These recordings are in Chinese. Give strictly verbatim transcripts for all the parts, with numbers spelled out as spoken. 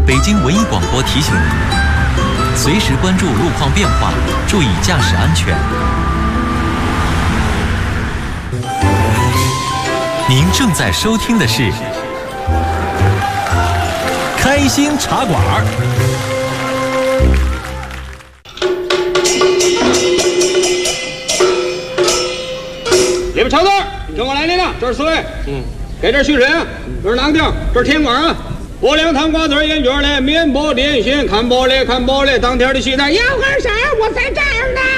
北京文艺广播提醒您，随时关注路况变化，注意驾驶安全。您正在收听的是开心茶馆。 里边瞧字，跟我来领领，这是四位，嗯，给这续水啊，这是哪个地儿？这是天馆啊。薄凉汤瓜子烟卷嘞，面包点心，看包嘞，看包嘞，当天的西餐。要二婶，我在这儿呢。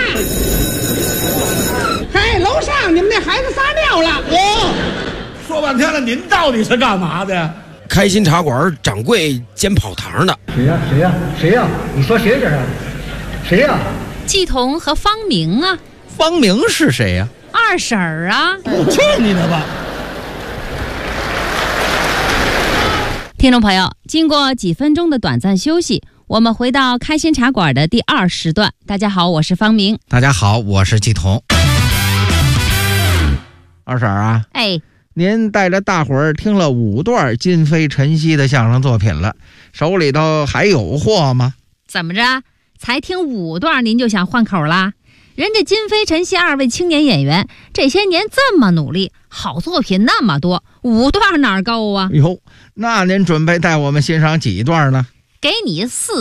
嗨，楼上你们那孩子撒尿了。 哦，说半天了，您到底是干嘛的？ 开心茶馆掌柜兼跑堂的。 谁呀？谁呀？谁呀？你说谁这是？谁呀？ 季彤和方明啊。 方明是谁呀？ 二婶儿啊！ 去你的吧！ 听众朋友，经过几分钟的短暂休息，我们回到开心茶馆的第二时段。大家好，我是方明。 大家好，我是季彤。二婶啊， 哎， 您带着大伙儿听了五段今非晨曦的相声作品了，手里头还有货吗？ 怎么着？才听五段您就想换口啦？人家今非晨曦二位青年演员这些年这么努力，好作品那么多，五段哪儿够啊？ 哟，那您准备带我们欣赏几段呢？ 给你四